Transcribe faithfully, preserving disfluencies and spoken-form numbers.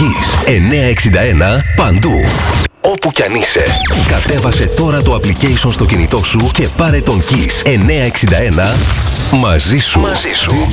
Kiss εννιακόσια εξήντα ένα παντού. Όπου κι αν είσαι, κατέβασε τώρα το application στο κινητό σου και πάρε τον Kiss εννιακόσια εξήντα ένα μαζί σου. Μαζί σου.